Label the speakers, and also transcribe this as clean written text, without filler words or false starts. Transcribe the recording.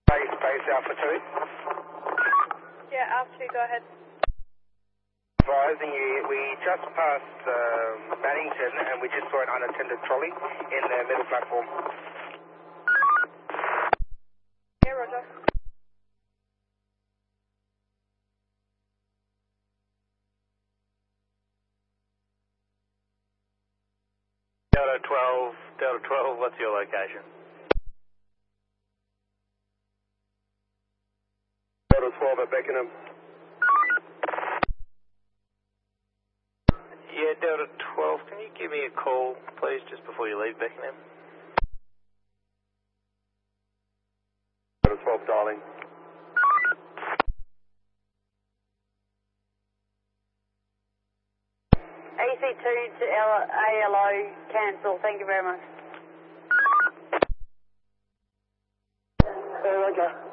Speaker 1: Space Alpha 2.
Speaker 2: Yeah, Alpha 2, go ahead.
Speaker 1: Advising you, we just passed Maddington and we just saw an unattended trolley in the middle platform.
Speaker 2: Yeah, roger.
Speaker 3: Delta 12, what's your location?
Speaker 1: Delta 12 at Beckenham.
Speaker 3: Yeah, Delta 12, can you give me a call, please, just before you leave Beckenham?
Speaker 1: Delta 12 dialing.
Speaker 4: EC2 to ALO, cancel. Thank you very much.
Speaker 1: Roger.